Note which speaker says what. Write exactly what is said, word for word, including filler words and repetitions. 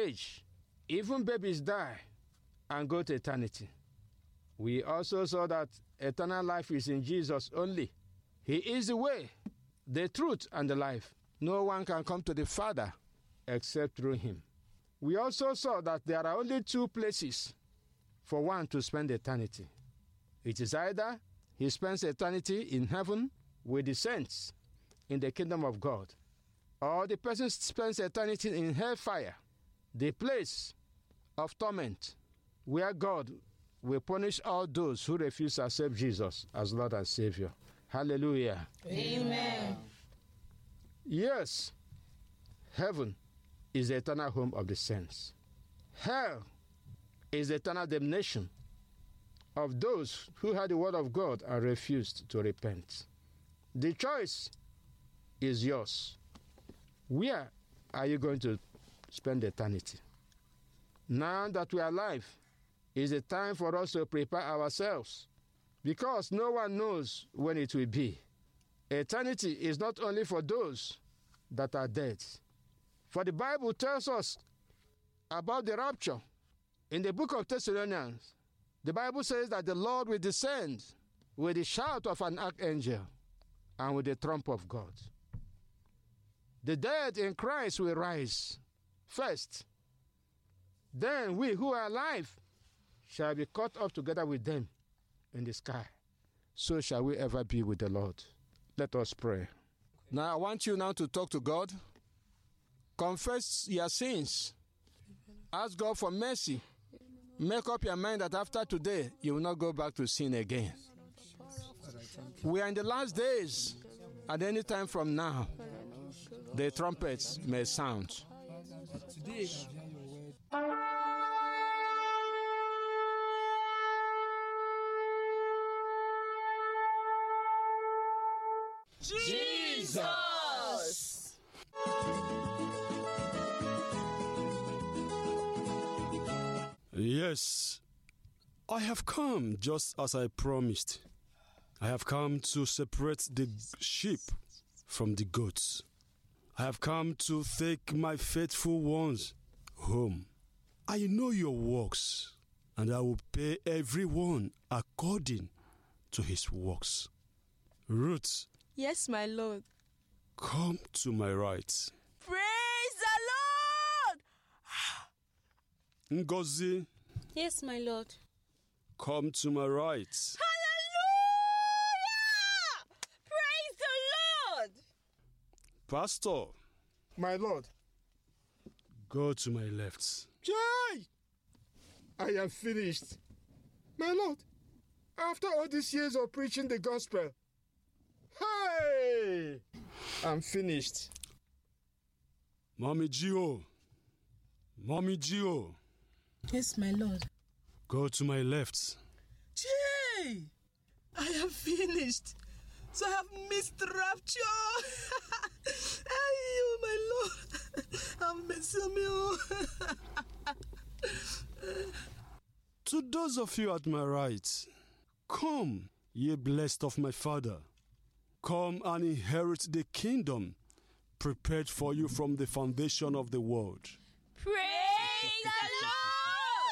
Speaker 1: age, even babies die and go to eternity. We also saw that eternal life is in Jesus only. He is the way, the truth, and the life. No one can come to the Father except through him. We also saw that there are only two places for one to spend eternity. It is either he spends eternity in heaven with the saints in the kingdom of God, or the person spends eternity in hellfire, the place of torment, where God will punish all those who refuse to accept Jesus as Lord and Savior. Hallelujah.
Speaker 2: Amen.
Speaker 1: Yes, heaven is the eternal home of the saints. Hell is the eternal damnation of those who heard the word of God and refused to repent. The choice is yours. Where are you going to spend eternity? Now that we are alive, is the time for us to prepare ourselves, because no one knows when it will be. Eternity is not only for those that are dead. For the Bible tells us about the rapture. In the book of Thessalonians, the Bible says that the Lord will descend with the shout of an archangel and with the trump of God. The dead in Christ will rise first. Then we who are alive shall be caught up together with them in the sky. So shall we ever be with the Lord. Let us pray. Now I want you now to talk to God. Confess your sins. Ask God for mercy. Make up your mind that after today, you will not go back to sin again. We are in the last days. At any time from now, the trumpets may sound.
Speaker 3: Today,
Speaker 2: Jesus!
Speaker 4: Yes, I have come just as I promised. I have come to separate the sheep from the goats. I have come to take my faithful ones home. I know your works, and I will pay everyone according to his works. Ruth.
Speaker 5: Yes, my Lord.
Speaker 4: Come to my right.
Speaker 5: Praise the Lord!
Speaker 4: Ngozi.
Speaker 6: Yes, my Lord.
Speaker 4: Come to my right.
Speaker 5: Hallelujah! Praise the Lord!
Speaker 4: Pastor.
Speaker 1: My Lord.
Speaker 4: Go to my left.
Speaker 1: Joy! I am finished. My Lord, after all these years of preaching the gospel, hey! I'm finished.
Speaker 4: Mommy Gio. Mommy Gio.
Speaker 2: Yes, my Lord.
Speaker 4: Go to my left.
Speaker 2: Jay! I am finished. So I have missed the rapture. Hey, you, my Lord. Have mercy on me.
Speaker 4: To those of you at my right, come, ye blessed of my Father. Come and inherit the kingdom prepared for you from the foundation of the world.
Speaker 5: Praise the Lord!